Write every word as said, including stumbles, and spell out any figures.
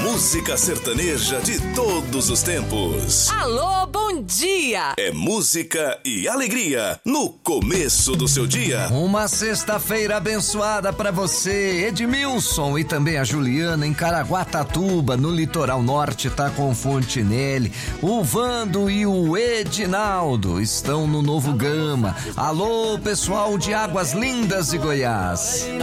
música sertaneja de todos os tempos. Alô, bom dia! É música e alegria no começo do seu dia. Uma sexta-feira abençoada pra você, Edmilson, e também a Juliana em Caraguatatuba, no litoral norte, tá com Fontinelli. O Vando e o Edinaldo estão no Novo Gama. Alô, pessoal de Águas Lindas de Goiás.